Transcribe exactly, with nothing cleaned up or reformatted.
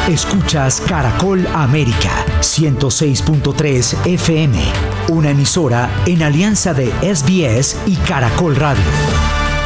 Escuchas Caracol América ciento seis punto tres F M, una emisora en alianza de S B S y Caracol Radio.